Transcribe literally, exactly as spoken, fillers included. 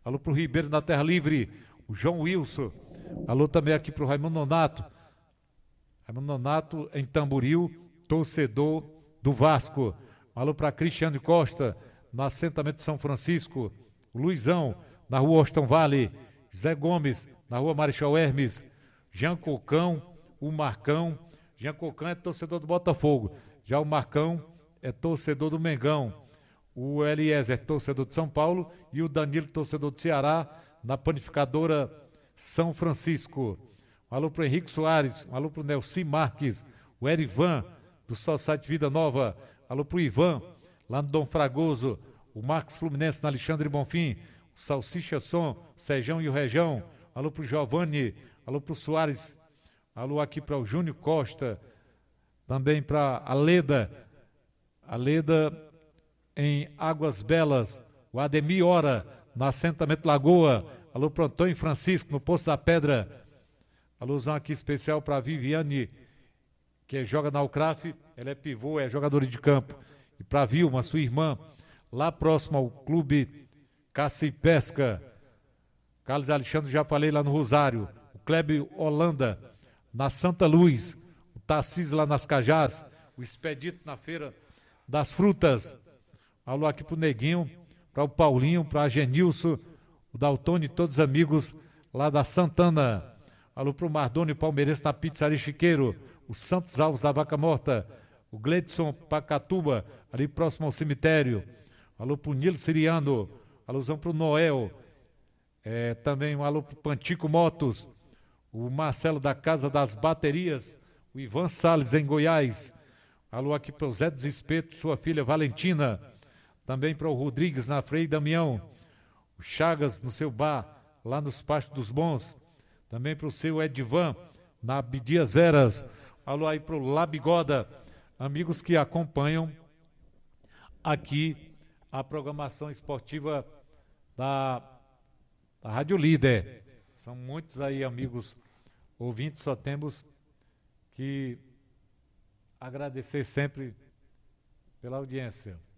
Alô pro Ribeiro na Terra Livre, o João Wilson. Alô também aqui pro Raimundo Nonato. Raimundo Nonato em Tamboril, torcedor do Vasco. Alô para Cristiano Costa, no assentamento de São Francisco. O Luizão, na rua Austin Vale. José Gomes, na rua Marechal Hermes. Jean Cocão, o Marcão. Jean Cocão é torcedor do Botafogo. Já o Marcão é torcedor do Mengão. O Eliezer, torcedor de São Paulo. E o Danilo, torcedor do Ceará, na panificadora São Francisco. Um alô para o Henrique Soares, um alô para o Nelson Marques, o Erivan, do Society Vida Nova. Alô para o Ivan, lá no Dom Fragoso. O Marcos Fluminense, na Alexandre Bonfim. O Salsicha Som, o Sejão e o Rejão. Alô para o Giovanni, alô para o Soares. Alô aqui para o Júnior Costa. Também para a Leda. A Leda em Águas Belas. O Ademir Hora, no assentamento Lagoa. Alô para o Antônio Francisco, no Poço da Pedra. Alôzão aqui especial para a Viviane, que joga na Ucraf. Ela é pivô, é jogadora de campo. E para a Vilma, sua irmã, lá próximo ao Clube Caça e Pesca. Carlos Alexandre, já falei lá no Rosário. O Clébio Holanda, na Santa Luz. O Tarcísio lá nas Cajás. O Expedito na Feira das Frutas. Alô aqui pro Neguinho, para o Paulinho, para a Genilson, o Daltone e todos os amigos lá da Santana. Alô pro Mardônio Palmeirense na Pizzaria Chiqueiro. O Santos Alves da Vaca Morta. O Gleidson Pacatuba, ali próximo ao cemitério. Alô pro Nilo Siriano. Alôzão pro Noel. É, também um alô pro Pantico Motos. O Marcelo da Casa das Baterias. O Ivan Salles em Goiás. Alô aqui pro Zé Desespeto, sua filha Valentina. Também para o Rodrigues na Frei Damião. O Chagas no seu bar, lá nos Pastos dos Bons. Também para o seu Edvan, na Abdias Veras. Alô aí para o Labigoda. Amigos que acompanham aqui a programação esportiva da, da Rádio Líder. São muitos aí, amigos ouvintes, só temos que agradecer sempre pela audiência.